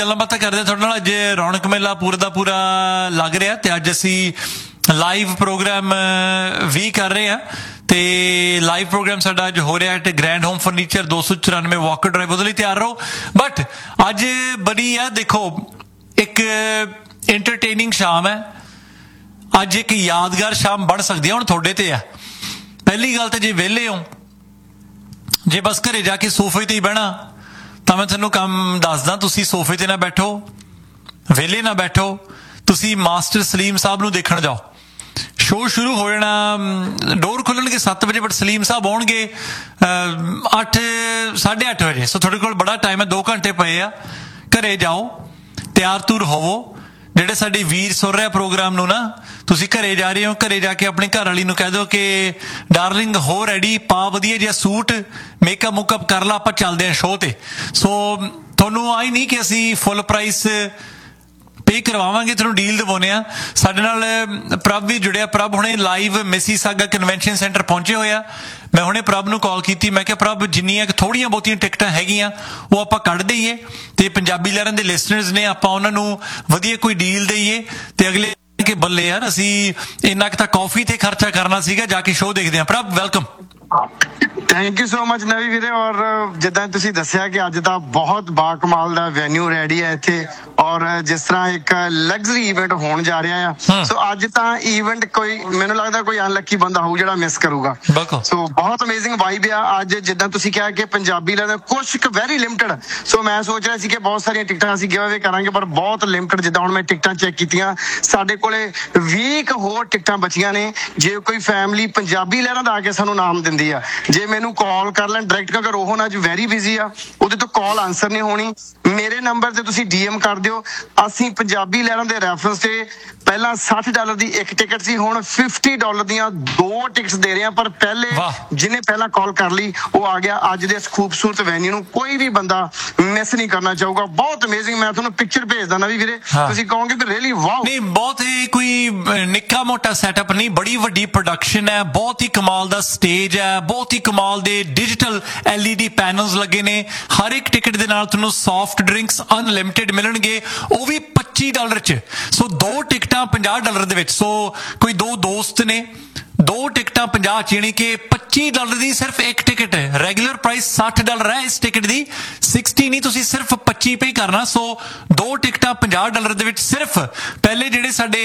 ਗੱਲਾਂ ਬਾਤਾਂ ਕਰਦੇ ਤੁਹਾਡੇ ਨਾਲ। ਅੱਜ ਰੌਣਕ ਮੇਲਾ ਪੂਰਾ ਦਾ ਪੂਰਾ ਲੱਗ ਰਿਹਾ ਤੇ ਅੱਜ ਅਸੀਂ ਲਾਈਵ ਪ੍ਰੋਗਰਾਮ ਵੀ ਕਰ ਰਹੇ ਹਾਂ ਤੇ ਲਾਈਵ ਪ੍ਰੋਗਰਾਮ ਸਾਡਾ ਅੱਜ ਹੋ ਰਿਹਾ ਹੈ grand home furniture 294 Walker drive. ਉਹਦੇ ਲਈ ਤਿਆਰ ਰਹੋ। ਬਟ ਅੱਜ ਬੜੀ ਆ, ਦੇਖੋ ਇੱਕ ਇੰਟਰਟੇਨਿੰਗ ਸ਼ਾਮ ਹੈ ਅੱਜ, ਇੱਕ ਯਾਦਗਾਰ ਸ਼ਾਮ ਬਣ ਸਕਦੀ ਹੈ। ਹੁਣ ਤੁਹਾਡੇ ਤੇ ਆ। ਪਹਿਲੀ ਗੱਲ ਤਾਂ ਜੇ ਵਿਹਲੇ ਹੋ, ਜੇ ਬਸ ਘਰੇ ਜਾ ਕੇ ਸੋਫੇ ਤੇ ਹੀ ਬਹਿਣਾ ਤਾਂ ਮੈਂ ਤੁਹਾਨੂੰ ਕੰਮ ਦੱਸਦਾ, ਤੁਸੀਂ ਸੋਫੇ ਤੇ ਨਾ ਬੈਠੋ, ਵਿਹਲੇ ਨਾ ਬੈਠੋ, ਤੁਸੀਂ ਮਾਸਟਰ ਸਲੀਮ ਸਾਹਿਬ ਨੂੰ ਦੇਖਣ ਜਾਓ। ਸ਼ੋਅ ਸ਼ੁਰੂ ਹੋ ਜਾਣਾ, ਡੋਰ ਖੁੱਲਣਗੇ 7 ਵਜੇ, ਬਟ ਸਲੀਮ ਸਾਹਿਬ ਆਉਣਗੇ 8-8:30 ਵਜੇ। ਸੋ ਤੁਹਾਡੇ ਕੋਲ ਬੜਾ ਟਾਈਮ ਹੈ, 2 ਘੰਟੇ ਪਏ ਆ। ਘਰੇ ਜਾਓ, ਤਿਆਰ ਤੁਰ ਹੋਵੋ। ਜਿਹੜੇ ਸਾਡੇ ਵੀਰ ਸੁਣ ਰਿਹਾ ਪ੍ਰੋਗਰਾਮ ਨੂੰ ਨਾ, ਤੁਸੀਂ ਘਰੇ ਜਾ ਰਹੇ ਹੋ, ਘਰੇ ਜਾ ਕੇ ਆਪਣੀ ਘਰ ਵਾਲੀ ਨੂੰ ਕਹਿ ਦਿਓ ਕਿ ਡਾਰਲਿੰਗ ਹੋ ਰੈਡੀ, ਪਾ ਵਧੀਆ ਜਿਹਾ ਸੂਟ, ਮੇਕਅਪ ਮੁਕਅਪ ਕਰ ਲਾ, ਆਪਾਂ ਚੱਲਦੇ ਹਾਂ ਸ਼ੋਅ ਤੇ। ਸੋ ਤੁਹਾਨੂੰ ਆਈ ਨਹੀਂ ਕਿ ਅਸੀਂ ਫੁੱਲ ਪ੍ਰਾਈਸ ਪੇ ਕਰਵਾਵਾਂਗੇ, ਤੁਹਾਨੂੰ ਡੀਲ ਦਿਵਾਉਂਦੇ ਆ। ਸਾਡੇ ਨਾਲ ਪ੍ਰਭ ਵੀ ਜੁੜਿਆ। ਪ੍ਰਭ ਹੁਣੇ ਲਾਈਵ ਮਿਸੀਸਾਗਾ ਕਨਵੈਨਸ਼ਨ ਸੈਂਟਰ ਪਹੁੰਚੇ ਹੋਏ ਆ। ਮੈਂ ਹੁਣੇ ਪ੍ਰਭ ਨੂੰ ਕਾਲ ਕੀਤੀ, ਮੈਂ ਕਿਹਾ ਪ੍ਰਭ ਜਿੰਨੀਆਂ ਥੋੜ੍ਹੀਆਂ ਬਹੁਤੀਆਂ ਟਿਕਟਾਂ ਹੈਗੀਆਂ ਉਹ ਆਪਾਂ ਕੱਢ ਦਈਏ ਤੇ ਪੰਜਾਬੀ ਲਹਿਰਾਂ ਦੇ ਲਿਸਨਰਸ ਨੇ, ਆਪਾਂ ਉਹਨਾਂ ਨੂੰ ਵਧੀਆ ਕੋਈ ਡੀਲ ਦਈਏ ਤੇ ਅਗਲੇ ਕਿ ਬੱਲੇ ਯਾਰ ਅਸੀਂ ਇੰਨਾ ਕੁ ਤਾਂ ਕਾਫੀ ਤੇ ਖਰਚਾ ਕਰਨਾ ਸੀਗਾ, ਜਾ ਕੇ ਸ਼ੋਅ ਦੇਖਦੇ ਹਾਂ। ਪ੍ਰਭ welcome. Thank you so much ਨਵੀ ਵੀਰੇ। ਔਰ ਜਿੱਦਾਂ ਤੁਸੀਂ ਦੱਸਿਆ ਕਿ ਅੱਜ ਦਾ ਬਹੁਤ ਬਾਕਮਾਲ ਦਾ ਵੈਨਿਊ ਰੈਡੀ ਹੈ ਇੱਥੇ, ਔਰ ਜਿਸ ਤਰ੍ਹਾਂ ਇੱਕ ਲਗਜ਼ਰੀ ਇਵੈਂਟ ਹੋਣ ਜਾ ਰਿਹਾ ਆ। ਸੋ ਅੱਜ ਤਾਂ ਇਵੈਂਟ ਕੋਈ, ਮੈਨੂੰ ਲੱਗਦਾ ਕੋਈ ਅਨਲੱਕੀ ਬੰਦਾ ਹੋਊ ਜਿਹੜਾ ਮਿਸ ਕਰੂਗਾ। ਸੋ ਬਹੁਤ ਅਮੇਜ਼ਿੰਗ ਵਾਈਬ ਆ ਅੱਜ। ਜਿੱਦਾਂ ਤੁਸੀਂ ਕਿਹਾ ਕਿ ਪੰਜਾਬੀ ਲੈਦਾ ਕੁਛ ਕੁ ਵੈਰੀ ਲਿਮਟਡ। ਸੋ ਮੈਂ ਸੋਚ ਰਿਹਾ ਸੀ ਕਿ ਬਹੁਤ ਸਾਰੀਆਂ ਟਿਕਟਾਂ ਅਸੀਂ ਗਿਵ ਅਵੇ ਕਰਾਂਗੇ, ਪਰ ਬਹੁਤ ਲਿਮਟਡ। ਜਿੱਦਾਂ ਹੁਣ ਮੈਂ ਟਿਕਟਾਂ ਚੈੱਕ ਕੀਤੀਆਂ, ਸਾਡੇ ਕੋਲੇ 20 ਹੋਰ ਟਿਕਟਾਂ ਬਚੀਆਂ ਨੇ। ਜੇ ਕੋਈ ਫੈਮਿਲੀ ਪੰਜਾਬੀ ਲਹਿਰਾਂ ਦਾ ਆ ਕੇ ਸਾਨੂੰ ਨਾਮ ਦਿੰਦੀ ਆ, ਜੇ ਮੈਨੂੰ ਕਾਲ ਕਰ ਲੈਣ ਡਾਇਰੈਕਟ, ਕਿਉਂਕਿ ਰੋਹਨ ਅੱਜ ਵੈਰੀ ਬਿਜ਼ੀ ਆ, ਉਹਦੇ ਤੋਂ ਕਾਲ ਆਨਸਰ ਨਹੀਂ ਹੋਣੀ। ਮੇਰੇ ਨੰਬਰ ਤੇ ਤੁਸੀਂ DM ਕਰ ਦਿਓ। ਅਸੀਂ ਪੰਜਾਬੀ ਲਹਿਰਾਂ ਦੇ ਰੈਫਰੈਂਸ ਤੇ ਪਹਿਲਾਂ $60 ਦੀ ਇੱਕ ਟਿਕਟ ਸੀ, ਹੁਣ $50 ਦੀਆਂ 2 ਟਿਕਟਸ ਦੇ ਰਹੇ ਹਾਂ। ਪਰ ਪਹਿਲੇ ਜਿਹਨੇ ਪਹਿਲਾਂ ਕਾਲ ਕਰ ਲਈ ਉਹ ਆ ਗਿਆ। ਅੱਜ ਦੇ ਇਸ ਖੂਬਸੂਰਤ ਵੈਨਿਊ ਨੂੰ ਕੋਈ ਵੀ ਬੰਦਾ ਮਿਸ ਨਹੀਂ ਕਰਨਾ ਚਾਹੂਗਾ। ਬਹੁਤ ਅਮੇਜ਼ਿੰਗ। ਮੈਂ ਤੁਹਾਨੂੰ ਪਿਕਚਰ ਭੇਜਦਾ ਨਾ ਵੀ ਵੀਰੇ, ਤੁਸੀਂ ਕਹੋਗੇ ਕਿ ਰੀਅਲੀ ਵਾਓ। ਨਹੀਂ, ਬਹੁਤ ਹੀ ਕੋਈ ਨਿੱਕਾ ਮੋਟਾ ਸੈਟਅਪ ਨਹੀਂ, ਬੜੀ ਵੱਡੀ ਪ੍ਰੋਡਕਸ਼ਨ ਹੈ। ਬਹੁਤ ਹੀ ਕਮਾਲ ਦਾ ਸਟੇਜ ਹੈ, ਬਹੁਤ ਹੀ ਕਮਾਲ ਦੇ ਡਿਜੀਟਲ LED ਪੈਨਲਸ ਲੱਗੇ ਨੇ। ਹਰ ਇੱਕ ਟਿਕਟ ਦੇ ਨਾਲ ਤੁਹਾਨੂੰ ਸੌਫਟ ਡਰਿੰਕਸ ਅਨਲਿਮਿਟਿਡ ਮਿਲਣਗੇ, ਉਹ ਵੀ $25 ਚ। ਸੋ 2 ਟਿਕਟਾਂ $50 ਦੇ ਵਿੱਚ। ਸੋ ਕੋਈ 2 ਦੋਸਤ ਨੇ, 2 ਟਿਕਟਾਂ 50 ਚ, ਯਾਨੀ ਕਿ $25 ਦੀ ਸਿਰਫ ਇੱਕ ਟਿਕਟ। ਰੈਗੂਲਰ ਪ੍ਰਾਈਸ $60 ਹੈ ਇਸ ਟਿਕਟ ਦੀ, 60 ਨਹੀਂ, ਤੁਸੀਂ ਸਿਰਫ 25 ਪੇ ਕਰਨਾ। ਸੋ 2 ਟਿਕਟਾਂ $50 ਦੇ ਵਿੱਚ। ਸਿਰਫ ਪਹਿਲੇ ਜਿਹੜੇ ਸਾਡੇ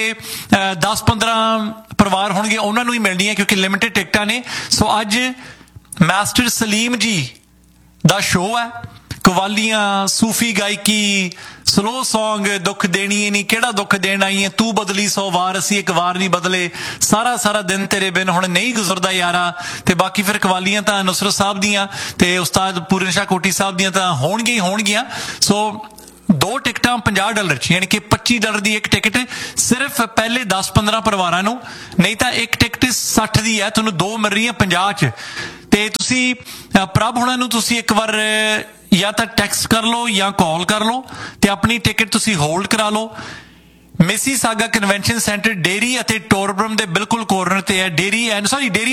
10-15 ਪਰਿਵਾਰ ਹੋਣਗੇ ਉਹਨਾਂ ਨੂੰ ਹੀ ਮਿਲਣੀਆਂ, ਕਿਉਂਕਿ ਲਿਮਿਟਿਡ ਟਿਕਟਾਂ ਨੇ। ਸੋ ਅੱਜ ਮਾਸਟਰ ਸਲੀਮ ਜੀ ਦਾ ਸ਼ੋਅ ਹੈ। ਕਵਾਲੀਆਂ, ਸੂਫੀ ਗਾਇਕੀ, ਸਲੋ ਸੌਂਗ, ਦੁੱਖ ਦੇਣੀ ਨਹੀਂ, ਕਿਹੜਾ ਦੁੱਖ ਦੇਣ ਆਈ ਹੈ, ਤੂੰ ਬਦਲੀ 100 ਵਾਰ, ਅਸੀਂ ਇੱਕ ਵਾਰ ਨਹੀਂ ਬਦਲੇ, ਸਾਰਾ ਦਿਨ ਤੇਰੇ ਬਿਨ ਹੁਣ ਨਹੀਂ ਗੁਜ਼ਰਦਾ ਯਾਰਾ। ਤੇ ਬਾਕੀ ਫਿਰ ਕਵਾਲੀਆਂ ਤਾਂ ਨੁਸਰਤ ਸਾਹਿਬ ਦੀਆਂ ਤੇ ਉਸਤਾਦ ਪੂਰਨ ਸ਼ਾਹ ਕੋਟੀ ਸਾਹਿਬ ਦੀਆਂ ਤਾਂ ਹੋਣਗੀਆਂ। ਸੋ 2 ਟਿਕਟਾਂ $50 ਚ, ਯਾਨੀ ਕਿ $25 ਦੀ ਇੱਕ ਟਿਕਟ ਸਿਰਫ ਪਹਿਲੇ 10-15 ਪਰਿਵਾਰਾਂ ਨੂੰ। ਨਹੀਂ ਤਾਂ ਇੱਕ ਟਿਕਟ 60 ਦੀ ਹੈ, ਤੁਹਾਨੂੰ 2 ਮਿਲ ਰਹੀਆਂ 50 ਚ। ਤੇ ਤੁਸੀਂ ਪ੍ਰਭ ਹੁਣਾਂ ਨੂੰ ਤੁਸੀਂ ਇੱਕ ਵਾਰ ਜਾਂ ਤਾਂ ਟੈਕਸਟ ਕਰ ਲਓ ਜਾਂ ਕਾਲ ਕਰ ਲਓ ਤੇ ਆਪਣੀ ਟਿਕਟ ਤੁਸੀਂ ਹੋਲਡ ਕਰਾ ਲਓ। ਮਿਸੀਸਾਗਾ ਕਨਵੈਨਸ਼ਨ ਸੈਂਟਰ ਡੇਰੀ ਅਤੇ ਟੋਰਬਰਮ ਦੇ ਬਿਲਕੁਲ ਕੋਰਨਰ ਤੇ ਹੈ। ਡੇਰੀ ਐਂਡ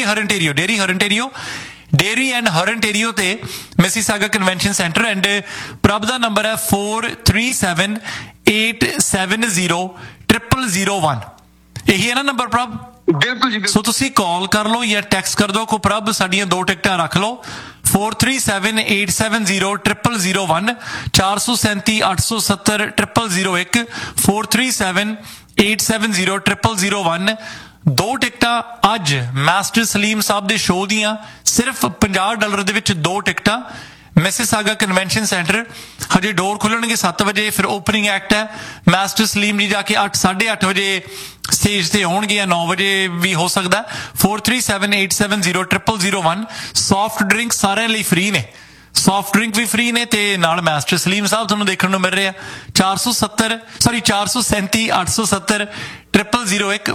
ਹਰਨਟੇਰੀਓ ਤੇ ਮਿਸੀਸਾਗਾ ਕਨਵੈਨਸ਼ਨ ਸੈਂਟਰ। ਐਂਡ ਪ੍ਰਭ ਦਾ ਨੰਬਰ ਹੈ 4378700001। ਇਹੀ ਹੈ ਨਾ ਨੰਬਰ ਪ੍ਰਭ? ਬਿਲਕੁਲ ਜੀ। ਸੋ ਤੁਸੀਂ ਕਾਲ ਕਰ ਲਓ ਜਾਂ ਟੈਕਸਟ ਕਰ ਦਿਓ ਕਿ ਪ੍ਰਭ ਸਾਡੀਆਂ 2 ਟਿਕਟਾਂ ਰੱਖ ਲਓ। 4378700001, 4378700001, 4378700001। 2 ਟਿਕਟਾਂ ਅੱਜ ਮਾਸਟਰ ਸਲੀਮ ਸਾਹਿਬ ਦੇ ਸ਼ੋਅ ਦੀਆਂ ਸਿਰਫ $50 ਦੇ ਵਿੱਚ 2 ਟਿਕਟਾਂ। Mississauga convention centre. ਹਜੇ ਡੋਰ ਖੁੱਲਣਗੇ 7 ਵਜੇ, ਫਿਰ ਓਪਨਿੰਗ ਐਕਟ ਹੈ। ਮਾਸਟਰ ਸਲੀਮ ਜੀ ਜਾ ਕੇ 8-8:30 ਵਜੇ ਸਟੇਜ ਤੇ ਆਉਣਗੇ, ਜਾਂ 9 ਵਜੇ ਵੀ ਹੋ ਸਕਦਾ। 4378700001। ਸੌਫਟ ਡਰਿੰਕ ਸਾਰਿਆਂ ਲਈ ਫ੍ਰੀ ਨੇ, ਸੌਫਟ ਡਰਿੰਕ ਵੀ ਫ੍ਰੀ ਨੇ ਤੇ ਨਾਲ ਮਾਸਟਰ ਸਲੀਮ ਸਾਹਿਬ ਤੁਹਾਨੂੰ ਦੇਖਣ ਨੂੰ ਮਿਲ ਰਹੇ ਆ। 4378700001,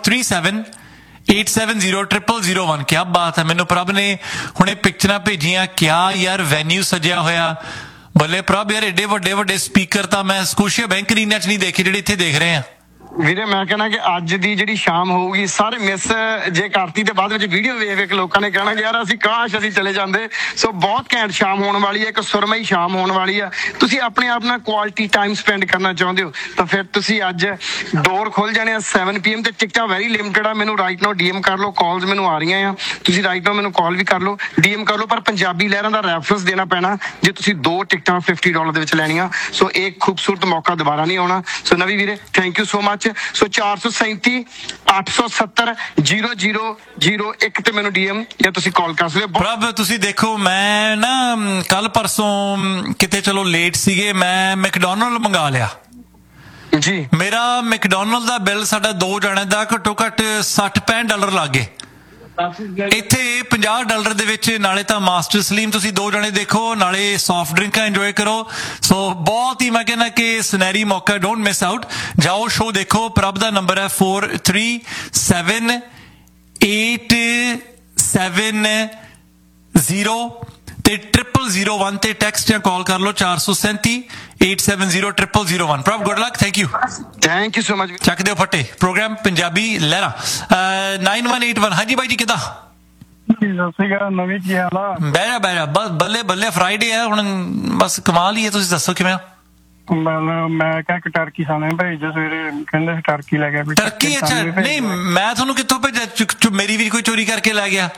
4378700001। ਕਿਆ ਬਾਤ ਹੈ। ਮੈਨੂੰ ਪ੍ਰਭ ਨੇ ਹੁਣੇ ਪਿਕਚਰਾਂ ਭੇਜੀਆਂ। ਕਿਆ ਯਾਰ ਵੈਨਿਊ ਸਜਿਆ ਹੋਇਆ। ਬੱਲੇ ਪ੍ਰਭ ਯਾਰ, ਏਡੇ ਵੱਡੇ ਸਪੀਕਰ ਤਾਂ ਮੈਂ ਸਕੋਸ਼ੀਆ ਬੈਂਕ ਰੀਨਾ ਚ ਨਹੀਂ ਦੇਖੇ ਜਿਹੜੇ ਇੱਥੇ ਦੇਖ ਰਹੇ ਆ। ਵੀਰੇ ਮੈਂ ਕਹਿਣਾ ਕਿ ਅੱਜ ਦੀ ਜਿਹੜੀ ਸ਼ਾਮ ਹੋਊਗੀ ਸਾਰੇ ਮਿਸ ਜੇ ਕਰਤੀ ਤੇ ਬਾਅਦ ਵਿੱਚ ਵੀਡੀਓ ਵੇਖ ਵੇਖ ਲੋਕਾਂ ਨੇ ਕਹਿਣਾ ਕਿ ਯਾਰ ਅਸੀਂ ਕਾਸ਼ ਅਸੀਂ ਚਲੇ ਜਾਂਦੇ। ਸੋ ਬਹੁਤ ਘੈਂਟ ਸ਼ਾਮ ਹੋਣ ਵਾਲੀ ਹੈ, ਇੱਕ ਸੁਰਮਈ ਸ਼ਾਮ ਹੋਣ ਵਾਲੀ ਆ। ਤੁਸੀਂ ਆਪਣੇ ਆਪ ਨਾਲ ਕੁਆਲਿਟੀ ਟਾਈਮ ਸਪੈਂਡ ਕਰਨਾ ਚਾਹੁੰਦੇ ਹੋ ਤਾਂ ਫਿਰ ਤੁਸੀਂ ਅੱਜ ਡੋਰ ਖੁੱਲ ਜਾਣੇ ਆ 7 PM ਤੇ ਟਿਕਟਾਂ ਵੈਰੀ ਲਿਮਟਿਡ ਆ। ਮੈਨੂੰ ਰਾਈਟ ਨਾਓ DM ਕਰ ਲਓ, ਕਾਲਸ ਮੈਨੂੰ ਆ ਰਹੀਆਂ ਆ, ਤੁਸੀਂ ਰਾਈਟ ਨਾਓ ਮੈਨੂੰ ਕਾਲ ਵੀ ਕਰ ਲਓ, DM ਕਰ ਲਓ, ਪਰ ਪੰਜਾਬੀ ਲਹਿਰਾਂ ਦਾ ਰੈਫਰੈਂਸ ਦੇਣਾ ਪੈਣਾ ਜੇ ਤੁਸੀਂ 2 ਟਿਕਟਾਂ $50 ਦੇ ਵਿੱਚ ਲੈਣੀਆਂ। ਸੋ ਇਹ ਖੂਬਸੂਰਤ ਮੌਕਾ ਦੁਬਾਰਾ ਨਹੀਂ ਆਉਣਾ। ਸੋ ਨਵੀ ਵੀਰੇ ਥੈਂਕ ਯੂ ਸੋ ਮਚ। ਸੋ 437 870 0001 ਤੇ ਮੈਨੂੰ DM ਜਾਂ ਤੁਸੀਂ ਕਾਲ ਕਰ ਸਕਦੇ ਹੋ। ਪ੍ਰਭ ਤੁਸੀਂ ਦੇਖੋ ਮੈਂ ਨਾ ਕੱਲ ਪਰਸੋਂ ਕਿਤੇ ਚਲੋ ਲੇਟ ਸੀਗੇ, ਮੈਂ ਮੈਕਡੋਨਲਡ ਮੰਗਾ ਲਿਆ ਜੀ। ਮੇਰਾ ਮੈਕਡੋਨਲਡ ਦਾ ਬਿੱਲ ਸਾਡਾ 2 ਜਣਿਆਂ ਦਾ ਘੱਟੋ ਘੱਟ $60-65 ਲੱਗ ਗਏ। ਇੱਥੇ $50 ਦੇ ਵਿੱਚ ਨਾਲੇ ਤਾਂ ਮਾਸਟਰ ਸਲੀਮ ਤੁਸੀਂ 2 ਜਣੇ ਦੇਖੋ, ਨਾਲੇ ਸੌਫਟ ਡਰਿੰਕਾਂ ਇੰਜੋਏ ਕਰੋ। ਸੋ ਬਹੁਤ ਹੀ ਮੈਂ ਕਹਿੰਦਾ ਕਿ ਸੁਨਹਿਰੀ ਮੌਕਾ, ਡੋਂਟ ਮਿਸ ਆਊਟ। ਜਾਓ ਸ਼ੋ ਦੇਖੋ। ਪ੍ਰਭ ਦਾ ਨੰਬਰ ਹੈ 437870 ਤੇ 0001 ਤੇ ਟੈਕਸਟ ਜਾਂ ਕਾਲ ਕਰ ਲਓ 437 870 ਪ੍ਰਭ good luck, thank you so much. ਚੱਕ ਦਿਓ ਫੱਟੇ। ਪ੍ਰੋਗਰਾਮ ਪੰਜਾਬੀ ਲਹਿਰਾ 9181। ਹਾਂਜੀ ਬਾਈ ਜੀ ਕਿੱਦਾਂ? ਨਵੀਂ ਕੀ ਹਾਲ ਆ? ਬਹਿ ਜਾ ਬਸ ਬੱਲੇ ਬੱਲੇ, ਫਰਾਈਡੇ ਹੈ ਹੁਣ, ਬਸ ਕਮਾਲ ਹੀ ਹੈ। ਤੁਸੀਂ ਦੱਸੋ ਕਿਵੇਂ? ਮੈਂ ਕਿਹਾ ਕਿ ਟਰਕੀ ਸਾਨੇ ਭੇਜ ਸਵੇਰੇ, ਕਹਿੰਦੇ ਟਰਕੀ ਲੈ ਗਿਆ। ਟਰਕੀ? ਅੱਛਾ ਨਹੀਂ, ਮੈਂ ਤੁਹਾਨੂੰ ਕਿੱਥੋਂ ਭੇਜਿਆ? ਮੇਰੀ ਵੀ ਕੋਈ ਚੋਰੀ ਕਰਕੇ ਲੈ ਗਿਆ?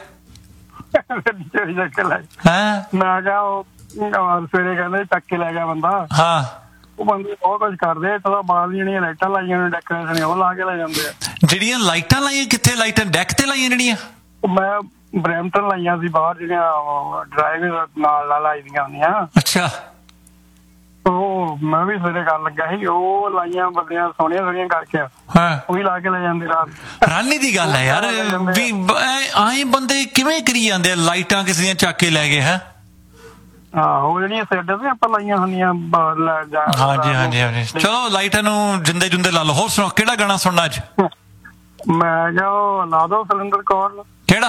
ਚੋਰੀ ਕਰਕੇ ਲੈ ਹਾਂ ਮੈਂ ਕਿਹਾ ਉਹ ਸਵੇਰੇ ਕਹਿੰਦੇ ਚੱਕ ਕੇ ਲੈ ਗਿਆ ਬੰਦਾ। ਹਾਂ ਉਹ ਬੰਦੇ ਬਹੁਤ ਕੁਝ ਕਰਦੇ, ਤਾਂ ਬਾਹਰ ਜਿਹੜੀਆਂ ਲਾਈਟਾਂ ਲਾਈਆਂ ਨੇ ਡੈਕੋਰੇਸ਼ਨ ਉਹ ਲਾ ਕੇ ਲੈ ਜਾਂਦੇ ਆ। ਜਿਹੜੀਆਂ ਲਾਈਟਾਂ ਲਾਈਆਂ ਕਿੱਥੇ? ਲਾਈਟਾਂ ਡੈਕ ਤੇ ਲਾਈਆਂ ਜਿਹੜੀਆਂ? ਮੈਂ ਬਰੈਂਪਟਨ ਲਾਈਆਂ ਸੀ ਬਾਹਰ, ਜਿਹੜੀਆਂ ਡਰਾਈਵ ਨਾਲ ਲਾਈ ਦੀਆਂ ਹੁੰਦੀਆਂ। ਅੱਛਾ ਉਹ ਮੈਂ ਵੀ ਸਵੇਰੇ ਕਰਨ ਲੱਗਾ ਸੀ, ਉਹ ਲਾਈਆਂ ਬੰਦਿਆਂ ਸੋਹਣੀਆਂ ਕਰਕੇ ਹਾਂ ਉਹੀ ਲਾ ਕੇ ਲੈ ਜਾਂਦੇ ਰਾਤ। ਹੈਰਾਨੀ ਦੀ ਗੱਲ ਹੈ ਯਾਰ ਵੀ ਆਏ ਬੰਦੇ ਕਿਵੇਂ ਕਰੀ ਜਾਂਦੇ ਆ, ਲਾਈਟਾਂ ਕਿਸੇ ਦੀਆਂ ਚੱਕ ਕੇ ਲੈ ਗਏ। ਹੈ ਉਹ ਜਿਹੜੀਆਂ ਸੈਡਾਂ ਤੇ ਆਪਾਂ ਲਾਈਆਂ ਹੁੰਦੀਆਂ। ਹਾਂਜੀ ਚਲੋ ਲਾਈਟਾਂ ਨੂੰ ਜਿੰਦੇ ਜੁੰਦੇ ਲਾ ਲਓ। ਹੋਰ ਸੁਣਾਓ ਕਿਹੜਾ ਗਾਣਾ ਸੁਣਨਾ ਅੱਜ? ਮੈਂ ਕਿਹਾ ਉਹ ਲਾ ਦੋ ਸੁਰਿੰਦਰ ਕੌਰ। ਕਿਹੜਾ?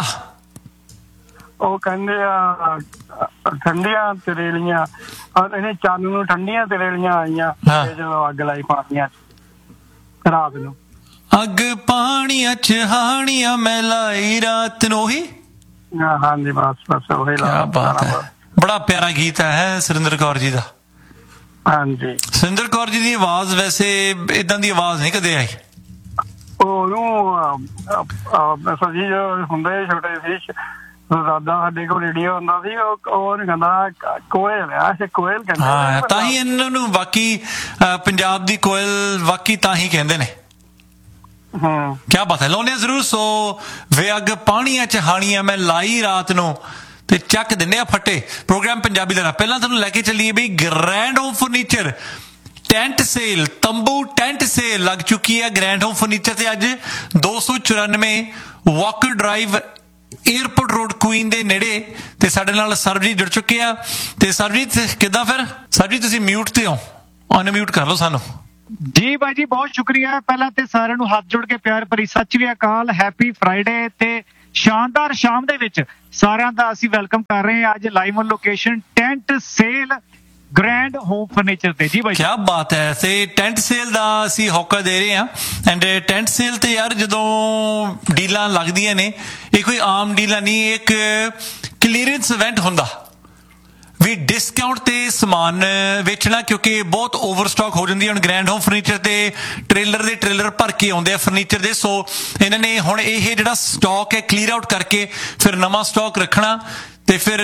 ਉਹ ਕਹਿੰਦੇ ਆ ਠੰਡੀਆਂ ਤਰੇਲੀਆਂ, ਇਹਨੇ ਚੰਨ ਨੂੰ ਠੰਡੀਆਂ ਤਰੇਲੀਆਂ ਆਈਆਂ ਜਦੋਂ ਅੱਗ ਲਾਈ ਪਾਣੀਆਂ ਰਾਤ ਨੂੰ। ਅੱਗ ਪਾਣੀਆਂ ਚ ਹਾਣੀਆਂ ਮੈਂ ਲਾਈ ਰਾਤ ਨੂੰ। ਉਹੀ? ਹਾਂਜੀ ਬਸ ਉਹੀ ਲਾ। ਬਾਤ ਹੈ, ਬੜਾ ਪਿਆਰਾ ਗੀਤ ਹੈ ਸੁਰਿੰਦਰ ਕੌਰ ਜੀ ਦਾ। ਹਾਂਜੀ ਸੁਰਿੰਦਰ ਕੌਰ ਜੀ ਦੀ ਆਵਾਜ਼ ਵੈਸੇ ਏਦਾਂ ਦੀ ਆਵਾਜ਼ ਨਹੀਂ ਕਦੇ ਆਈ। ਉਹਨੂੰ ਸਜੀ ਹੁੰਦੇ ਛੋਟੇ ਸੀ ਦਾਦਾ, ਸਾਡੇ ਕੋਲ ਰੇਡੀਓ ਹੁੰਦਾ ਸੀ, ਉਹ ਕਹਿੰਦਾ ਕੋਇਲ ਆ, ਕੋਇਲ ਕਹਿੰਦੇ। ਹਾਂ ਤਾਂ ਹੀ ਇਹਨਾਂ ਨੂੰ ਬਾਕੀ ਪੰਜਾਬ ਦੀ ਕੋਇਲ ਵਾਕਈ ਤਾਂ ਹੀ ਕਹਿੰਦੇ ਨੇ। ਕਿਆ ਬਾਤ ਹੈ, ਲਾਉਣੇ ਜ਼ਰੂਰ। ਸੋ ਵੇ ਅੱਗ ਪਾਣੀਆਂ ਚ ਹਾਣੀਆਂ ਮੈਂ ਲਾਈ ਰਾਤ ਨੂੰ ਤੇ ਚੱਕ ਦਿੰਦੇ ਆ ਫੱਟੇ। ਪ੍ਰੋਗਰਾਮ ਪੰਜਾਬੀ ਦਾ ਪਹਿਲਾਂ ਤੁਹਾਨੂੰ ਲੈ ਕੇ ਚੱਲੀਏ ਬਈ grand home furniture tent sale, ਤੰਬੂ ਟੈਂਟ ਸੇਲ ਲੱਗ ਚੁੱਕੀ ਹੈ ਗ੍ਰੈਂਡ ਹੋਮ ਫਰਨੀਚਰ ਤੇ। ਅੱਜ 294 Walker drive airport road Queen ਦੇ ਨੇੜੇ। ਤੇ ਸਾਡੇ ਨਾਲ ਸਰਬਜੀਤ ਜੁੜ ਚੁੱਕੇ ਆ। ਤੇ ਸਰਬਜੀਤ ਕਿੱਦਾਂ? ਫਿਰ ਸਰਬਜੀਤ ਤੁਸੀਂ ਮਿਊਟ ਤੇ ਹੋ, ਅਨਮਿਊਟ ਕਰ ਲਓ ਸਾਨੂੰ। ਜੀ ਬਾਈ ਜੀ ਬਹੁਤ ਸ਼ੁਕਰੀਆ। ਪਹਿਲਾਂ ਤੇ ਸਾਰਿਆਂ ਨੂੰ ਹੱਥ ਜੋੜ ਕੇ ਪਿਆਰ ਭਰੀ ਸਤਿ ਸ਼੍ਰੀ ਅਕਾਲ। ਹੈਪੀ ਫਰਾਈਡੇ ਤੇ ਸ਼ਾਨਦਾਰ ਸ਼ਾਮ ਦੇ ਵਿੱਚ ਸਾਰਿਆਂ ਦਾ ਅਸੀਂ ਵੈਲਕਮ ਕਰ ਰਹੇ ਹਾਂ ਅੱਜ live on location tent sale grand home furniture ਤੇ। ਜੀ ਬਾਈ ਕੀ ਬਾਤ ਹੈ। ਤੇ ਟੈਂਟ ਸੇਲ ਦਾ ਅਸੀਂ ਹੋਕਾ ਦੇ ਰਹੇ ਹਾਂ। ਐਂਡ ਟੈਂਟ ਸੇਲ ਤੇ ਯਾਰ ਜਦੋਂ ਡੀਲਾਂ ਲੱਗਦੀਆਂ ਨੇ, ਇਹ ਕੋਈ ਆਮ ਡੀਲਾਂ ਨਹੀਂ, ਇੱਕ ਕਲੀਅਰੈਂਸ ਇਵੈਂਟ ਹੁੰਦਾ ਵੀ ਡਿਸਕਾਊਂਟ ਤੇ ਸਮਾਨ ਵੇਚਣਾ, ਕਿਉਂਕਿ ਬਹੁਤ ਓਵਰਸਟਾਕ ਹੋ ਜਾਂਦੀ ਹੈ। ਹੁਣ ਗ੍ਰੈਂਡ ਹੋਮ ਫਰਨੀਚਰ ਤੇ ਟ੍ਰੇਲਰ ਦੇ ਟ੍ਰੇਲਰ ਭਰ ਕੇ ਆਉਂਦੇ ਆ ਫਰਨੀਚਰ ਦੇ। ਸੋ ਇਹਨਾਂ ਨੇ ਹੁਣ ਇਹ ਜਿਹੜਾ ਸਟਾਕ ਹੈ ਕਲੀਅਰ ਆਊਟ ਕਰਕੇ ਫਿਰ ਨਵਾਂ ਸਟਾਕ ਰੱਖਣਾ। ਤੇ ਫਿਰ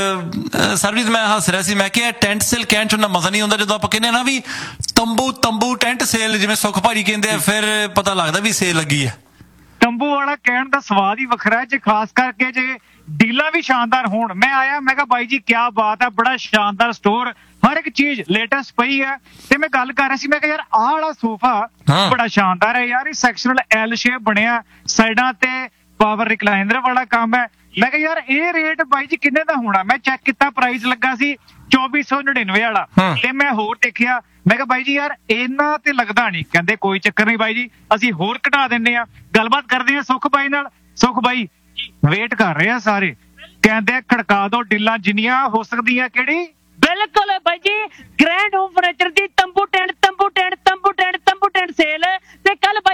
ਸਰਵਿਸ ਮੈਂ ਹੱਸ ਰਿਹਾ ਸੀ, ਮੈਂ ਕਿਹਾ ਟੈਂਟ ਸੇਲ ਕਹਿਣ ਚ ਉਹਨਾਂ ਮਜ਼ਾ ਨਹੀਂ ਆਉਂਦਾ ਜਦੋਂ ਆਪਾਂ ਕਹਿੰਦੇ ਨਾ ਵੀ ਤੰਬੂ ਟੈਂਟ ਸੇਲ, ਜਿਵੇਂ ਸੁਖ ਭਾਜੀ ਕਹਿੰਦੇ ਆ, ਫਿਰ ਪਤਾ ਲੱਗਦਾ ਵੀ ਸੇਲ ਲੱਗੀ ਹੈ। ਤੰਬੂ ਵਾਲਾ ਕਹਿਣ ਦਾ ਸਵਾਦ ਹੀ ਵੱਖਰਾ ਹੈ, ਜੇ ਖਾਸ ਕਰਕੇ ਜੇ ਡੀਲਾਂ ਵੀ ਸ਼ਾਨਦਾਰ ਹੋਣ। ਮੈਂ ਆਇਆ, ਮੈਂ ਕਿਹਾ ਬਾਈ ਜੀ ਕਿਆ ਬਾਤ ਹੈ, ਬੜਾ ਸ਼ਾਨਦਾਰ ਸਟੋਰ, ਹਰ ਇੱਕ ਚੀਜ਼ ਲੇਟੈਸਟ ਪਈ ਹੈ। ਤੇ ਮੈਂ ਗੱਲ ਕਰ ਰਿਹਾ ਸੀ, ਮੈਂ ਕਿਹਾ ਯਾਰ ਆਹ ਵਾਲਾ ਸੋਫਾ ਬੜਾ ਸ਼ਾਨਦਾਰ ਹੈ ਯਾਰ, ਇਹ ਸੈਕਸ਼ਨਲ ਐਲ ਸ਼ੇਪ ਬਣਿਆ, ਸਾਈਡਾਂ ਤੇ ਪਾਵਰ ਰਿਕਲਾਈਨਰ ਵਾਲਾ ਕੰਮ ਹੈ। ਮੈਂ ਕਿਹਾ ਯਾਰ ਇਹ ਰੇਟ ਬਾਈ ਜੀ ਕਿੰਨੇ ਦਾ ਹੋਣਾ? ਮੈਂ ਚੈੱਕ ਕੀਤਾ, ਪ੍ਰਾਈਸ ਲੱਗਾ ਸੀ 2499 ਵਾਲਾ। ਤੇ ਮੈਂ ਹੋਰ ਦੇਖਿਆ, ਮੈਂ ਕਿਹਾ ਬਾਈ ਜੀ ਯਾਰ ਇਹਨਾਂ ਤੇ ਲੱਗਦਾ ਨਹੀਂ। ਕਹਿੰਦੇ ਕੋਈ ਚੱਕਰ ਨਹੀਂ ਬਾਈ ਜੀ, ਅਸੀਂ ਹੋਰ ਘਟਾ ਦਿੰਦੇ ਆ। ਗੱਲਬਾਤ ਕਰਦੇ ਆ ਸੁਖ ਬਾਈ ਨਾਲ। ਸੁਖ ਬਾਈ ਵੇਟ ਕਰ ਰਹੇ ਆ ਸਾਰੇ, ਕਹਿੰਦੇ ਖੜਕਾ ਦੋ ਡੀਲਾਂ ਜਿੰਨੀਆਂ ਹੋ ਸਕਦੀਆਂ। ਕਿਹੜੀ? ਬਿਲਕੁਲ ਬਾਈ ਜੀ, ਗ੍ਰੈਂਡ ਹੋਮ ਫਰਨੀਚਰ ਦੀ ਤੰਬੂ ਟੈਂਟ ਸੇਲ। ਤੇ ਕੱਲ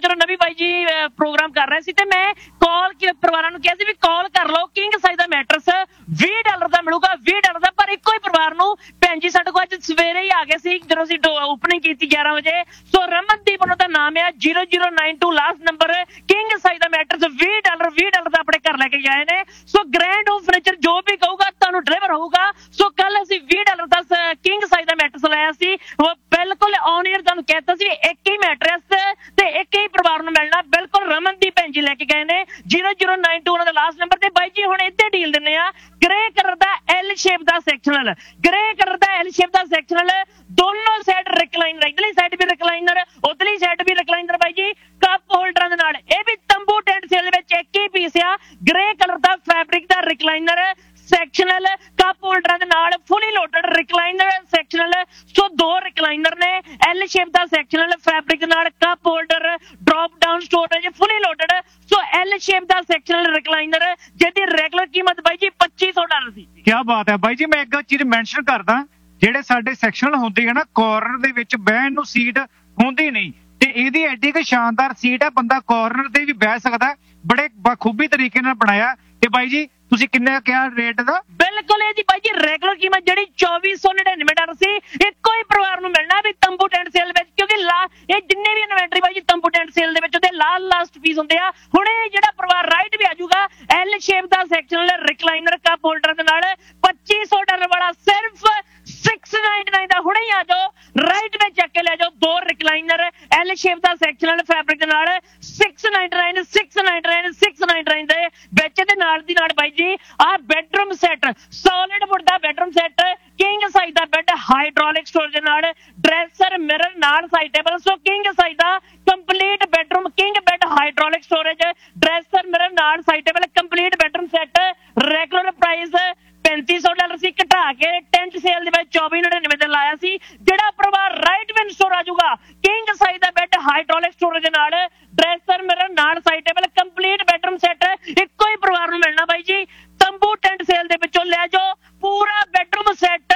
ਜਦੋਂ ਨਵੀਂ ਬਾਈ ਜੀ ਪ੍ਰੋਗਰਾਮ ਕਰ ਰਹੇ ਸੀ ਤੇ ਮੈਂ ਕਾਲ ਪਰਿਵਾਰਾਂ ਨੂੰ ਕਿਹਾ ਸੀ ਵੀ ਕਾਲ ਕਰ ਲਓ, ਕਿੰਗ ਸਾਈਜ਼ ਦਾ ਮੈਟਰਸ $20 ਦਾ ਮਿਲੂਗਾ, $20 ਦਾ। ਪਰ ਇੱਕੋ ਹੀ ਪਰਿਵਾਰ ਨੂੰ ਭੈਣ ਜੀ ਸਾਡੇ ਕੋਲ ਅੱਜ ਸਵੇਰੇ ਹੀ ਆ ਗਏ ਸੀ ਜਦੋਂ ਅਸੀਂ ਓਪਨਿੰਗ ਕੀਤੀ 11 ਵਜੇ। ਸੋ ਰਮਨਦੀਪ ਉਹਨਾਂ ਦਾ ਨਾਮ ਹੈ, 0092 ਲਾਸਟ ਨੰਬਰ, ਕਿੰਗ ਸਾਈਜ਼ ਦਾ ਮੈਟਰਸ $20 ਦਾ ਆਪਣੇ ਘਰ ਲੈ ਕੇ ਆਏ ਨੇ। ਸੋ ਗ੍ਰੈਂਡ ਹੋਮ ਫਰਨੀਚਰ ਜੋ ਵੀ ਕਹੂਗਾ ਤੁਹਾਨੂੰ ਡਰਾਈਵਰ ਹੋਊਗਾ। ਸੋ ਕੱਲ ਅਸੀਂ $20 ਦਾ ਕਿੰਗ ਸਾਈਜ਼ ਦਾ ਮੈਟਰਸ ਲਾਇਆ ਸੀ, ਉਹ ਬਿਲਕੁਲ ਔਨ ਏਅਰ ਤੁਹਾਨੂੰ ਕਹਿਤਾ ਸੀ ਇੱਕ ਹੀ ਮੈਟਰਸ ਤੇ ਇੱਕ ਹੀ ਪਰਿਵਾਰ ਨੂੰ ਮਿਲਣਾ। ਬਿਲਕੁਲ ਰਮਨਦੀਪ ਭੈਣ ਜੀ ਲੈ ਕੇ ਗਏ ਨੇ, 0092 ਉਹਨਾਂ ਦਾ ਲਾਸਟ ਨੰਬਰ। ਤੇ ਬਾਈ ਜੀ ਹੁਣ ਇੱਥੇ ਡੀਲ ਦਿੰਨੇ ਆ ਗ੍ਰੇ ਕਲਰ ਦਾ ਐਲ ਸ਼ੇਪ ਦਾ ਸੈਕਸ਼ਨਲ, ਗ੍ਰੇ ਕਲਰ ਦਾ ਐਲ ਸ਼ੇਪ ਦਾ ਸੈਕਸ਼ਨਲ, ਦੋਨੋਂ ਸਾਈਡ ਰਿਕਲਾਈਨਰ, ਇਧਰਲੀ ਸਾਈਡ ਵੀ ਰਿਕਲਾਈਨਰ, ਉਧਰਲੀ ਸਾਈਡ ਵੀ ਰਿਕਲਾਈਨਰ ਬਾਈ ਜੀ, ਕੱਪ ਹੋਲਡਰਾਂ ਦੇ ਨਾਲ। ਇਹ ਵੀ ਤੰਬੂ ਟੈਂਟ ਸੇਲ ਦੇ ਵਿੱਚ ਇੱਕ ਹੀ ਪੀਸ ਆ, ਗ੍ਰੇ ਕਲਰ ਦਾ ਫੈਬਰਿਕ ਦਾ ਰਿਕਲਾਈਨਰ ਸੈਕਸ਼ਨਲ, ਕੱਪ ਹੋਲਡਰਾਂ ਦੇ ਨਾਲ, ਫੁੱਲੀ ਲੋਡਡ ਰਿਕਲਾਈਨਰ ਸੈਕਸ਼ਨਲ। ਸੋ 2 ਰਿਕਲਾਈਨਰ ਨੇ, ਐਲ ਸ਼ੇਪ ਦਾ ਸੈਕਸ਼ਨਲ ਫੈਬਰਿਕ ਨਾਲ, cup holder, drop down storage, ਫੁੱਲੀ ਲੋਡਡ। ਸੋ ਐਲ ਸ਼ੇਪ ਦਾ ਸੈਕਸ਼ਨਲ ਰਿਕਲਾਈਨਰ ਜਿਹਦੀ ਰੈਗੂਲਰ ਕੀਮਤ ਬਾਈ ਜੀ $2500 ਸੀ। ਕੀ ਬਾਤ ਹੈ ਬਾਈ ਜੀ। ਮੈਂ ਇੱਕ ਚੀਜ਼ ਮੈਂਸ਼ਨ ਕਰਦਾ, ਜਿਹੜੇ ਸਾਡੇ ਸੈਕਸ਼ਨਲ ਹੁੰਦੇ ਹੈ ਨਾ, ਕਾਰਨਰ ਦੇ ਵਿੱਚ ਬਹਿਣ ਨੂੰ ਸੀਟ ਹੁੰਦੀ ਨਹੀਂ, ਤੇ ਇਹਦੀ ਐਡੀ ਕਿ ਸ਼ਾਨਦਾਰ ਸੀਟ ਹੈ, ਬੰਦਾ ਕਾਰਨਰ ਤੇ ਵੀ ਬਹਿ ਸਕਦਾ, ਬੜੇ ਬਖੂਬੀ ਤਰੀਕੇ ਨਾਲ ਬਣਾਇਆ। ਤੇ ਬਾਈ ਜੀ ਤੁਸੀਂ ਕਿੰਨੇ ਕਿਹਾ ਰੇਟ ਦਾ? ਬਿਲਕੁਲ ਇਹਦੀ ਬਾਈ ਜੀ ਰੈਗੂਲਰ ਕੀਮਤ ਜਿਹੜੀ $2499 ਸੀ, ਇੱਕੋ ਹੀ ਪਰਿਵਾਰ ਨੂੰ ਮਿਲਣਾ ਵੀ ਤੰਬੂ ਟੈਂਟ ਸੇਲ ਵਿੱਚ, ਕਿਉਂਕਿ ਇਹ ਜਿੰਨੇ ਵੀ ਇਨਵੈਂਟਰੀ ਬਾਈ ਜੀ ਤੰਬੂ ਟੈਂਟ ਸੇਲ ਦੇ ਵਿੱਚ ਉਹਦੇ ਲਾਸਟ ਪੀਸ ਹੁੰਦੇ ਆ। ਹੁਣ ਇਹ ਜਿਹੜਾ ਪਰਿਵਾਰ ਰਾਈਟ ਵੀ ਆਜੂਗਾ, ਐਲ ਸ਼ੇਪ ਦਾ ਸੈਕਸ਼ਨਲ ਰਿਕਲਾਈਨਰ ਕੱਪ ਹੋਲਡਰ ਦੇ ਨਾਲ, $2500 ਵਾਲਾ ਸਿਰਫ $699 ਦਾ। ਹੁਣੇ ਹੀ ਆ ਜਾਓ, ਰਾਈਟ ਵਿੱਚ ਚੱਕ ਕੇ ਲੈ ਜਾਓ, 2 ਰਿਕਲਾਈਨਰ ਐਲ ਸ਼ੇਪ ਦਾ ਸੈਕਸ਼ਨਲ ਫੈਬਰਿਕ ਦੇ ਨਾਲ, $699 ਦੇ ਵਿੱਚ। ਦੇ ਨਾਲ ਦੀ ਨਾਲ ਬਾਈ ਜੀ ਆਹ ਬੈਡਰੂਮ ਸੈੱਟ, ਸੋਲਿਡ ਵੁੱਡ ਦਾ ਬੈਡਰੂਮ ਸੈੱਟ, ਕਿੰਗ ਸਾਈਜ਼ ਦਾ ਬੈੱਡ, ਹਾਈਡ੍ਰੋਲਿਕ ਸਟੋਰੇਜ ਦੇ ਨਾਲ, ਡਰੈਸਰ ਮਿਰਰ ਨਾਲ ਸਾਈਡ ਟੇਬਲ। ਸੋ ਕਿੰਗ ਸਾਈਜ਼ ਦਾ complete bedroom, king bed, hydraulic storage, dresser mirror ਨਾਲ side table, complete bedroom set. Regular price $3500 ਸੀ, ਘਟਾ ਕੇ tent sale ਦੇ ਵਿੱਚ $2499 ਤੇ ਲਾਇਆ ਸੀ। ਜਿਹੜਾ ਪਰਿਵਾਰ right wind store ਆਜੂਗਾ, king size ਦਾ ਬੈੱਡ, ਹਾਈਡ੍ਰੋਲਿਕ ਸਟੋਰੇਜ ਦੇ ਨਾਲ, ਡਰੈਸਰ ਮਿਰਰ ਨਾਲ side table, complete bedroom set, ਇੱਕੋ ਹੀ ਪਰਿਵਾਰ ਨੂੰ ਮਿਲਣਾ ਬਾਈ ਜੀ। ਤੰਬੂ ਟੈਂਟ ਸੇਲ ਦੇ ਵਿੱਚੋਂ ਲੈ ਜਾਓ ਪੂਰਾ ਬੈਡਰੂਮ ਸੈੱਟ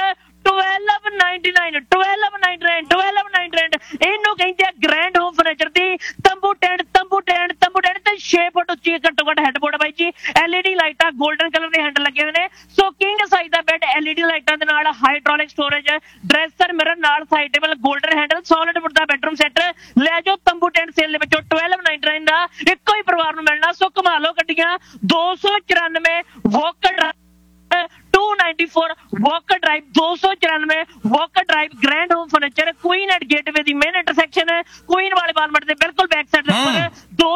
$1299। ਇਹਨੂੰ ਕਹਿੰਦੇ ਆ ਗ੍ਰੈਂਡ ਹੋਮ ਫਰਨੀਚਰ ਦੀ ਤੰਬੂ ਟੈਂਟ ਤੇ 6 ਫੁੱਟ ਉੱਚੀ ਘੱਟੋ ਘੱਟ ਹੈਡਬੋਰਡ ਬਾਈ ਜੀ। LED ਲਾਈਟਾਂ, 골ਡਨ ਕਲਰ ਦੇ ਹੈਂਡਲ ਲੱਗੇ ਹੋਏ ਨੇ। ਸੋ ਕਿੰਗ ਸਾਈਜ਼ ਦਾ ਬੈੱਡ, LED ਲਾਈਟਾਂ ਦੇ ਨਾਲ, ਹਾਈਡ੍ਰੋਲਿਕ ਸਟੋਰੇਜ, ਡਰੈਸਰ ਮਿਰਰ ਨਾਲ side table, golden handle, solid wood ਦਾ ਬੈਡਰੂਮ ਸੈੱਟ ਲੈ ਜਾਓ ਤੰਬੂ ਟੈਂਟ ਸੇਲ ਦੇ ਵਿੱਚੋਂ $1299 ਦਾ, ਇੱਕੋ ਹੀ ਪਰਿਵਾਰ ਨੂੰ ਮਿਲਣਾ। ਸੋ ਕਮਾ ਲਓ ਗੱਡੀਆਂ। 294 walker 294 walker drive, 294 walker drive, grand home furniture, Queen at gateway the main intersection, Queen ਵਾਲੇ ਬਾਲਮਟ ਦੇ ਬਿਲਕੁਲ ਬੈਕ ਸਾਈਡ ਦੇ ਉੱਪਰ।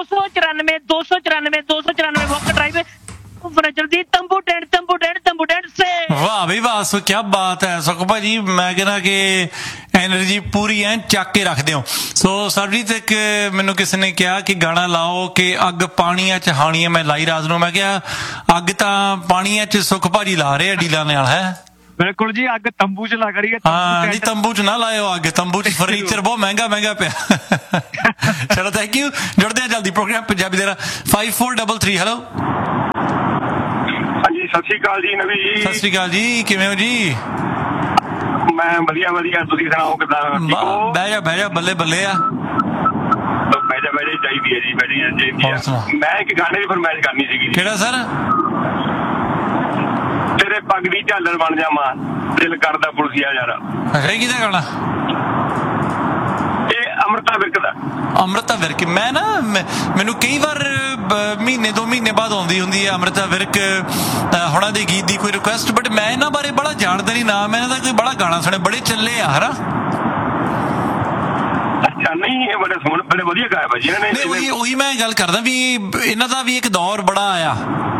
294 ਵੋਕਰ ਡਰਾਈਵ ਫਰਨੀਚਰ ਦੀ ਤੰਬੂ ਟੈਂਟ ਸੇ। ਵਾਹ ਵੀ ਵਾਹ। ਸੋ ਕੀ ਬਾਤ ਹੈ ਸੁਖ ਭਾਜੀ, ਮੈਂ ਕਹਿੰਦਾ ਕਿ ਐਨਰਜੀ ਪੂਰੀ ਐ ਚੱਕ ਕੇ ਰੱਖਦੇ ਹੋ। ਸੋ ਸਰਬਜੀਤ, ਇੱਕ ਮੈਨੂੰ ਕਿਸੇ ਨੇ ਕਿਹਾ ਕਿ ਗਾਣਾ ਲਾਓ ਕਿ ਅੱਗ ਪਾਣੀਆਂ ਚ ਹਾਣੀਆਂ, ਮੈਂ ਲਾਈ ਰਾਤ ਨੂੰ। ਮੈਂ ਕਿਹਾ ਅੱਗ ਤਾਂ ਪਾਣੀਆਂ ਚ ਸੁਖ ਭਾਜੀ ਲਾ ਰਹੇ ਆ ਡੀਲਾਂ ਨਾਲ। ਹੈ ਬਿਲਕੁਲ ਜੀ, ਅੱਗ ਤੰਬੂ ਚ ਲੱਗ ਰਹੀ ਹੈ। ਹਾਂ ਨਹੀਂ, ਤੰਬੂ ਚ ਨਾ ਲਾਇਓ ਅੱਗ, ਤੰਬੂ ਚ ਫਰਨੀਚਰ ਬਹੁਤ ਮਹਿੰਗਾ ਪਿਆ। ਚਲੋ ਥੈਂਕ ਯੂ। ਜੁੜਦੇ ਆ ਜਲਦੀ ਪ੍ਰੋਗਰਾਮ ਪੰਜਾਬੀ ਦੇ ਨਾਲ। 5433 ਹੈਲੋ। ਹਾਂਜੀ ਸਤਿ ਸ਼੍ਰੀ ਅਕਾਲ ਜੀ ਨਵੀ ਜੀ। ਸਤਿ ਸ਼੍ਰੀ ਅਕਾਲ ਜੀ, ਕਿਵੇਂ ਹੋ ਜੀ? ਮੈਂ ਵਧੀਆ, ਤੁਸੀਂ ਸੁਣਾਓ ਕਿੱਦਾਂ? ਬਹਿ ਜਾ ਬੱਲੇ ਆ। ਬਹਿ ਚਾਹੀਦੀ ਹੈ ਜੀ, ਮੈਂ ਇੱਕ ਗਾਣੇ ਦੀ ਫਰਮਾਇਸ਼ ਕਰਨੀ ਸੀਗੀ। ਕਿਹੜਾ ਸਰ? ਤੇਰੇ ਪੱਗ ਦੀ ਝਾਲਰ ਬਣ ਜਾਵਾਂ, ਦਿਲ ਕਰਦਾ ਪੁਲਸੀਆ ਯਾਰਾ। ਅੱਛਾ, ਕਿਹਦਾ ਗਾਣਾ? ਇਹ ਅੰਮ੍ਰਿਤਾ ਵਿਰਕ ਦਾ। ਅੰਮ੍ਰਿਤਾ ਵਿਰਕ। ਮੈਂ ਨਾ ਮੈਨੂੰ ਕਈ ਵਾਰ ਮਹੀਨੇ 2 ਮਹੀਨੇ ਬਾਅਦ ਆਉਂਦੀ ਹੁੰਦੀ ਹੈ ਅੰਮ੍ਰਿਤਾ ਵਿਰਕ ਹੁਣਾਂ ਦੇ ਗੀਤ ਦੀ ਕੋਈ ਰਿਕੁਐਸਟ, ਬਟ ਮੈਂ ਇਹਨਾਂ ਬਾਰੇ ਬੜਾ ਜਾਣਦਾ ਨਹੀਂ। ਨਾ ਮੈਂ ਇਹਨਾਂ ਦਾ ਕੋਈ ਬੜਾ ਗਾਣਾ ਸੁਣਿਆ, ਬੜੇ ਚੱਲੇ ਆ ਹਨਾ। ਅੱਛਾ, ਨਹੀਂ ਇਹ ਬੜੇ ਵਧੀਆ ਗਾਇਆ ਭਾਜੀ ਇਹਨਾਂ ਨੇ। ਉਹੀ ਮੈਂ ਗੱਲ ਕਰਦਾ ਵੀ ਇਹਨਾਂ ਦਾ ਵੀ ਇੱਕ ਦੌਰ ਬੜਾ ਆਇਆ।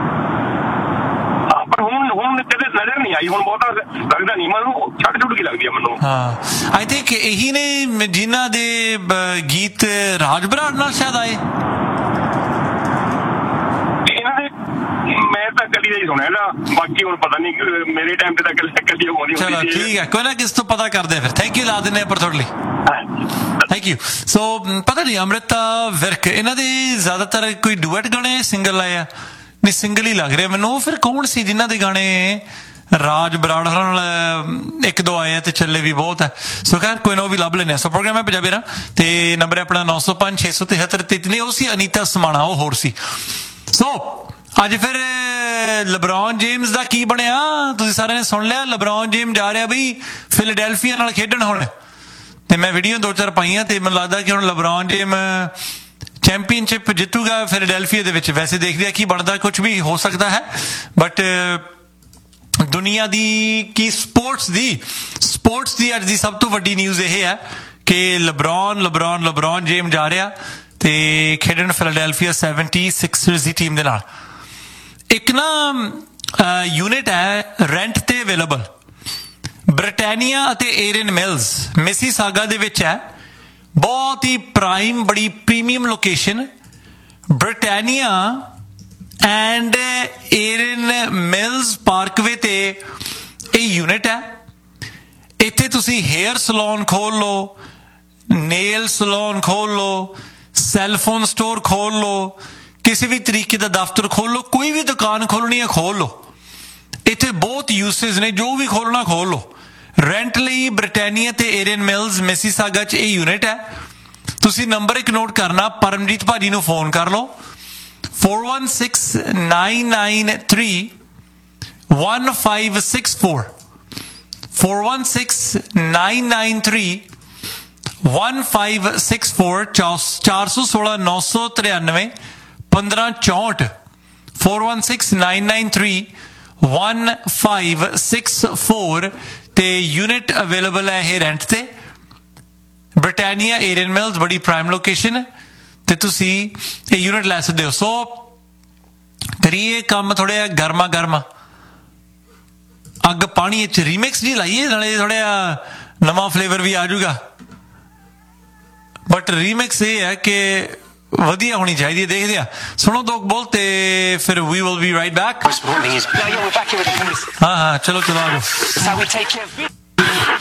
ਪਰ ਹੁਣ ਕਦੇ ਨਜ਼ਰ ਨਹੀਂ ਆਈ, ਹੁਣ ਬਹੁਤਾ ਲੱਗਦਾ ਨਹੀਂ ਮੈਨੂੰ, ਛੱਡ ਕੇ ਲੱਗਦੀ ਆ ਮੈਨੂੰ। ਹਾਂ, ਆਈ ਥਿੰਕ ਇਹੀ ਨੇ ਜਿਨ੍ਹਾਂ ਦੇ ਗੀਤ ਰਾਜ ਬਰਾੜ ਨਾਲ ਸ਼ਾਇਦ ਆਏ। ਇਹਨਾਂ ਦੇ ਮੈਂ ਤਾਂ ਕਦੀ ਦਾ ਹੀ ਸੁਣਿਆ ਨਾ, ਬਾਕੀ ਹੁਣ ਪਤਾ ਨਹੀਂ, ਮੇਰੇ ਟਾਈਮ ਤੇ ਤਾਂ ਕਦੀ ਆਉਂਦੀ ਹੁੰਦੀ। ਚਲੋ ਠੀਕ ਹੈ, ਕੋਈ ਨਾ ਕਿਸ ਤੋਂ ਪਤਾ ਕਰਦੇ ਫਿਰ। ਥੈਂਕ ਯੂ, ਲਾ ਦਿੰਦੇ ਆ ਪਰ ਤੁਹਾਡੇ ਲਈ। Thank you. ਸੋ ਪਤਾ ਨਹੀਂ ਅੰਮ੍ਰਿਤਾ ਵਿਰਕ, ਇਹਨਾਂ ਦੇ ਜ਼ਿਆਦਾਤਰ ਕੋਈ ਡੁਐਟ ਗਾਣੇ ਸਿੰਗਲ ਆਏ ਆ? ਨਹੀਂ, ਸਿੰਗਲ ਹੀ ਲੱਗ ਰਿਹਾ ਮੈਨੂੰ। ਫਿਰ ਕੌਣ ਸੀ ਜਿਨ੍ਹਾਂ ਦੇ ਗਾਣੇ ਰਾਜ ਬਰਾੜ ਹੋਰਾਂ ਨਾਲ ਇੱਕ ਦੋ ਆਏ ਆ ਤੇ ਚੱਲੇ ਵੀ ਬਹੁਤ ਹੈ। ਸੋ ਖੈਰ ਕੋਈ ਨਾ, ਉਹ ਵੀ ਲੱਭ ਲੈਣੇ। ਸੋ ਪ੍ਰੋਗਰਾਮ ਹੈ ਪੰਜਾਬੀ ਰਾ ਤੇ ਨੰਬਰ ਹੈ ਆਪਣਾ 905 673 33। ਉਹ ਸੀ ਅਨੀਤਾ ਸਮਾਣਾ, ਉਹ ਹੋਰ ਸੀ। ਸੋ ਅੱਜ ਫਿਰ ਲਬਰੌਨ ਜੇਮਸ ਦਾ ਕੀ ਬਣਿਆ ਤੁਸੀਂ ਸਾਰਿਆਂ ਨੇ ਸੁਣ ਲਿਆ। ਲਬਰੌਨ ਜੇਮਸ ਜਾ ਰਿਹਾ ਬਈ ਫਿਲਡੈਲਫੀਆ ਨਾਲ ਖੇਡਣ ਹੁਣ, ਤੇ ਮੈਂ ਵੀਡੀਓ 2-4 ਪਾਈਆਂ ਤੇ ਮੈਨੂੰ ਲੱਗਦਾ ਕਿ ਹੁਣ ਲਬਰੌਨ ਜੇਮਸ ਚੈਂਪੀਅਨਸ਼ਿਪ ਜਿੱਤੂਗਾ ਫਿਲਡੈਲਫੀਆ ਦੇ ਵਿੱਚ। ਵੈਸੇ ਦੇਖਦੇ ਆ ਕੀ ਬਣਦਾ, ਕੁਝ ਵੀ ਹੋ ਸਕਦਾ ਹੈ, ਬਟ ਦੁਨੀਆ ਦੀ ਕੀ ਸਪੋਰਟਸ ਦੀ ਅੱਜ ਦੀ ਸਭ ਤੋਂ ਵੱਡੀ ਨਿਊਜ਼ ਇਹ ਹੈ ਕਿ ਲਬਰੌਨ ਜੇਮਸ ਜਾ ਰਿਹਾ ਤੇ ਖੇਡਣ ਫਿਲਡੈਲਫੀਆ 76ers ਦੀ ਟੀਮ ਦੇ ਨਾਲ। ਇੱਕ ਨਾ ਯੂਨਿਟ ਹੈ ਰੈਂਟ ਤੇ ਅਵੇਲੇਬਲ, ਬ੍ਰਿਟਾਨੀਆ ਅਤੇ ਏਰਨ ਮਿਲਸ ਮਿਸੀਸਾਗਾ ਦੇ ਵਿੱਚ ਹੈ। ਬਹੁਤ ਹੀ ਪ੍ਰਾਈਮ, ਬੜੀ premium location. Britannia and ਏਰਨ mills Parkway ਤੇ ਇਹ ਯੂਨਿਟ ਹੈ। ਇੱਥੇ ਤੁਸੀਂ ਹੇਅਰ ਸਲੂਨ ਖੋਲ ਲਓ, ਨੇਲ ਸਲੂਨ ਖੋਲ ਲਓ, ਸੈਲਫੋਨ ਸਟੋਰ ਖੋਲ ਲਓ, ਕਿਸੇ ਵੀ ਤਰੀਕੇ ਦਾ ਦਫ਼ਤਰ ਖੋਲ ਲਓ, ਕੋਈ ਵੀ ਦੁਕਾਨ ਖੋਲਣੀ ਹੈ ਖੋਲ ਲਓ। ਇੱਥੇ ਬਹੁਤ ਯੂਸੇਜ ਨੇ, ਜੋ ਵੀ ਖੋਲਣਾ ਖੋਲ ਲਓ। ਰੈਂਟ ਲਈ ਬ੍ਰਿਟਾਨੀਆ ਤੇ ਏਰਨ ਮਿਲਸ ਮਿਸੀਸਾਗਾ 'ਚ ਇਹ ਯੂਨਿਟ ਹੈ। ਤੁਸੀਂ ਨੰਬਰ ਇੱਕ ਨੋਟ ਕਰਨਾ, ਪਰਮਜੀਤ ਭਾਜੀ ਨੂੰ ਫੋਨ ਕਰ ਲਓ 416-993-1564 416-993-1564 416-993-1564 416-993-1564 ਤੇ ਯੂਨਿਟ ਅਵੇਲੇਬਲ ਹੈ ਇਹ ਰੈਂਟ ਤੇ। ਬ੍ਰਿਟਾਨੀਆ ਏਰਨ ਮਿਲਸ ਬੜੀ ਪ੍ਰਾਈਮ ਲੋਕੇਸ਼ਨ ਹੈ ਤੇ ਤੁਸੀਂ ਇਹ ਯੂਨਿਟ ਲੈ ਸਕਦੇ ਹੋ। ਸੋ ਕਰੀਏ ਕੰਮ ਥੋੜਾ ਜਿਹਾ ਗਰਮਾ ਅੱਗ ਪਾਣੀ 'ਚ ਰੀਮਿਕਸ ਜੀ ਲਾਈਏ, ਨਾਲੇ ਥੋੜਾ ਜਿਹਾ ਨਵਾਂ ਫਲੇਵਰ ਵੀ ਆ ਜਾਊਗਾ। ਬਟ ਰੀਮਿਕਸ ਇਹ ਹੈ ਕਿ ਵਧੀਆ ਹੋਣੀ ਚਾਹੀਦੀ ਹੈ। ਦੇਖਦੇ ਆ, ਸੁਣੋ ਦੋ ਬੋਲ ਤੇ ਫਿਰ we will be right back. ਹਾਂ ਚਲੋ ਆ ਜਾਓ।